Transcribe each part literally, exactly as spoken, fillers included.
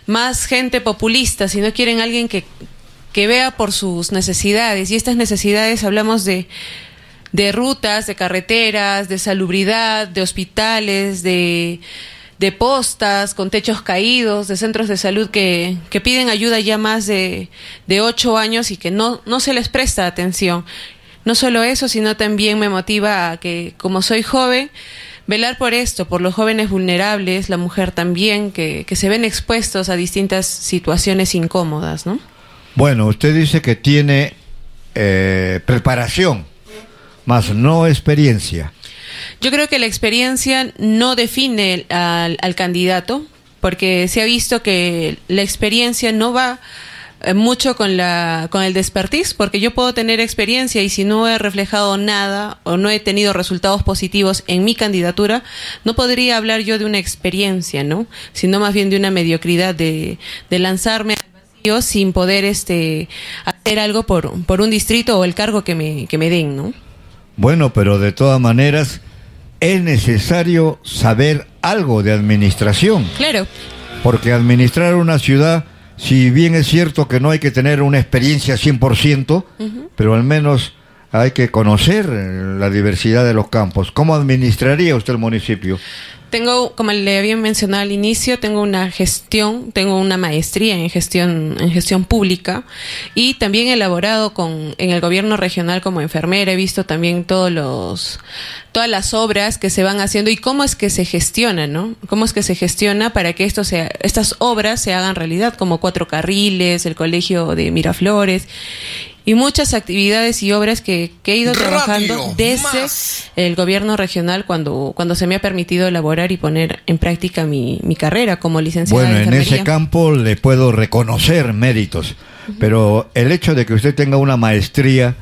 más gente populista, sino quieren alguien que, que vea por sus necesidades. Y estas necesidades hablamos de, de rutas, de carreteras, de salubridad, de hospitales, de, de postas con techos caídos, de centros de salud que, que piden ayuda ya más de, de ocho años y que no, no se les presta atención. No solo eso, sino también me motiva a que, como soy joven, velar por esto, por los jóvenes vulnerables, la mujer también, que, que se ven expuestos a distintas situaciones incómodas, ¿no? Bueno, usted dice que tiene eh, preparación, más no experiencia. Yo creo que la experiencia no define al, al candidato, porque se ha visto que la experiencia no va mucho con la con el despertiz, porque yo puedo tener experiencia y si no he reflejado nada o no he tenido resultados positivos en mi candidatura, no podría hablar yo de una experiencia, ¿no? Sino más bien de una mediocridad de, de lanzarme al vacío sin poder este hacer algo por, por un distrito o el cargo que me, que me den, ¿no? Bueno, pero de todas maneras es necesario saber algo de administración. Claro. Porque administrar una ciudad, si bien es cierto que no hay que tener una experiencia cien por ciento, uh-huh. pero al menos hay que conocer la diversidad de los campos. ¿Cómo administraría usted el municipio? Tengo, como le había mencionado al inicio, tengo una gestión, tengo una maestría en gestión, en gestión pública y también he elaborado con, en el gobierno regional como enfermera, he visto también todos los, todas las obras que se van haciendo y cómo es que se gestiona, ¿no? Cómo es que se gestiona para que esto sea, estas obras se hagan realidad, como Cuatro Carriles, el colegio de Miraflores y muchas actividades y obras que, que he ido trabajando Radio desde más. el gobierno regional cuando, cuando se me ha permitido elaborar y poner en práctica mi, mi carrera como licenciada bueno, en enfermería. En ese campo le puedo reconocer méritos, uh-huh. pero el hecho de que usted tenga una maestría,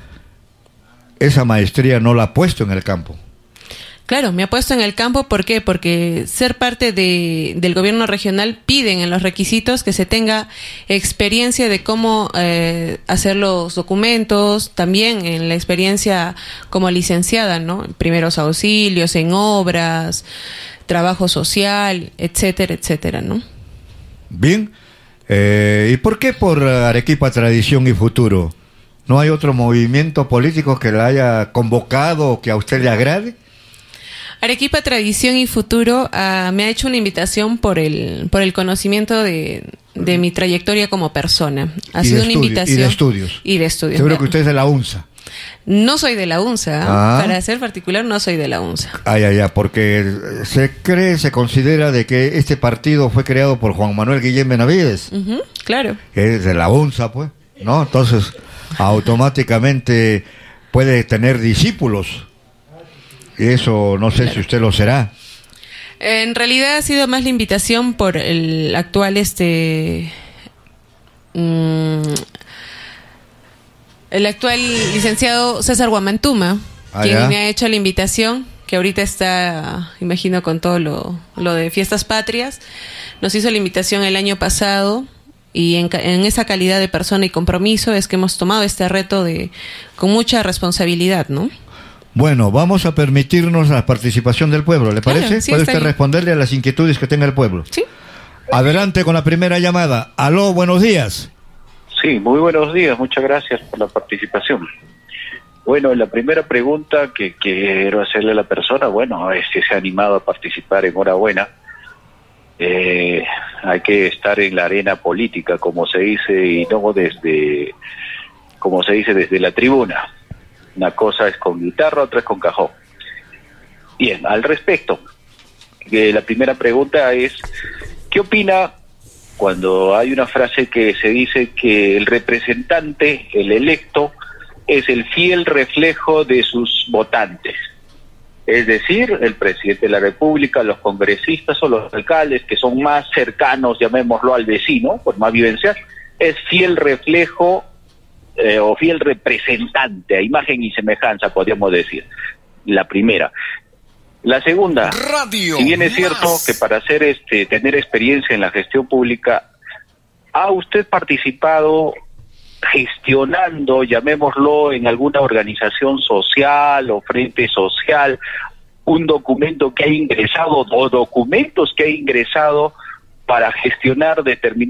esa maestría no la ha puesto en el campo. Claro, me ha puesto en el campo, ¿por qué? Porque ser parte de, del gobierno regional piden en los requisitos que se tenga experiencia de cómo eh, hacer los documentos, también en la experiencia como licenciada, ¿no? Primeros auxilios, en obras, trabajo social, etcétera, etcétera, ¿no? Bien, eh, ¿y por qué por Arequipa Tradición y Futuro? ¿No hay otro movimiento político que la haya convocado o que a usted le agrade? Arequipa Tradición y Futuro uh, me ha hecho una invitación por el por el conocimiento de, de mi trayectoria como persona. Ha sido una invitación. Y de estudios. Y de estudios. Seguro que usted es de la UNSA. No soy de la UNSA. Ah. Para ser particular, no soy de la UNSA. Ay, ay, ay, porque se cree, se considera de que este partido fue creado por Juan Manuel Guillén Benavides. Uh-huh, claro. Que es de la UNSA, pues, ¿no? Entonces, automáticamente puede tener discípulos. Y eso no sé claro. si usted lo será. En realidad ha sido más la invitación por el actual este mmm, el actual licenciado César Guamantuma, ah, quien ¿ya? me ha hecho la invitación, que ahorita está, imagino, con todo lo, lo de Fiestas Patrias. Nos hizo la invitación el año pasado y en, en esa calidad de persona y compromiso es que hemos tomado este reto de con mucha responsabilidad, ¿no? Bueno, vamos a permitirnos la participación del pueblo, ¿le parece? Claro, sí, ¿Puede usted bien. responderle a las inquietudes que tenga el pueblo? Sí. Adelante con la primera llamada. Aló, buenos días. Sí, muy buenos días, muchas gracias por la participación. Bueno, la primera pregunta que quiero hacerle a la persona, bueno, es si se ha animado a participar, enhorabuena. Eh, hay que estar en la arena política, como se dice, y no desde, como se dice, desde la tribuna. Una cosa es con guitarra, otra es con cajón. Bien, al respecto, eh, la primera pregunta es, ¿qué opina cuando hay una frase que se dice que el representante, el electo, es el fiel reflejo de sus votantes? Es decir, el presidente de la República, los congresistas o los alcaldes, que son más cercanos, llamémoslo, al vecino, por más vivencias, es fiel reflejo Eh, o fiel representante, a imagen y semejanza, podríamos decir. La primera. La segunda, Radio si bien es más. cierto que para hacer este tener experiencia en la gestión pública, ¿ha usted participado gestionando, llamémoslo, en alguna organización social o frente social, un documento que ha ingresado o documentos que ha ingresado para gestionar determinados